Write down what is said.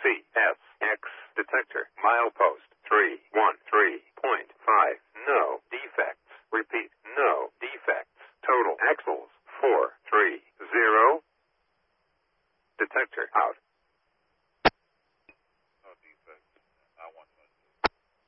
CSX detector. Milepost 313.5. No defects. Repeat, no defects. Total axles 430. Detector out.